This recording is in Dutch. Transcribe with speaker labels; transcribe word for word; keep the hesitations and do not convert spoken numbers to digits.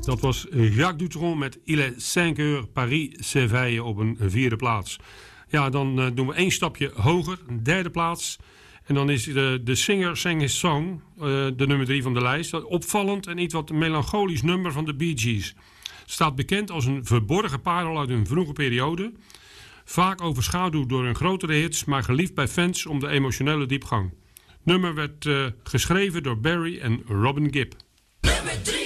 Speaker 1: Dat was Jacques Dutronc met Il est cinq heures Paris s'éveille op een vierde plaats. Ja, dan uh, doen we één stapje hoger, een derde plaats. En dan is de, de Singer Sang His Song, uh, de nummer drie van de lijst. Opvallend en iets wat melancholisch nummer van de Bee Gees. Staat bekend als een verborgen parel uit een vroege periode. Vaak overschaduwd door hun grotere hits, maar geliefd bij fans om de emotionele diepgang. Het nummer werd uh, geschreven door Barry en Robin Gibb.